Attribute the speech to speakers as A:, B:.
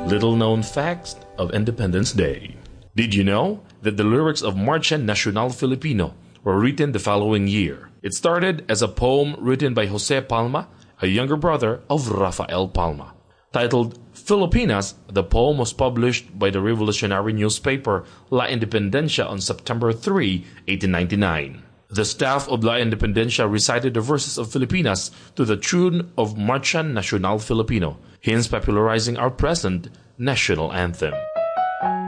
A: Little known facts of Independence Day. Did you know that the lyrics of Marcha Nacional Filipino were written the following year? It started as a poem written by Jose Palma, a younger brother of Rafael Palma. Titled Filipinas, the poem was published by the revolutionary newspaper La Independencia on September 3, 1899. The staff of La Independencia recited the verses of Filipinas to the tune of Marcha Nacional Filipino, hence popularizing our present national anthem.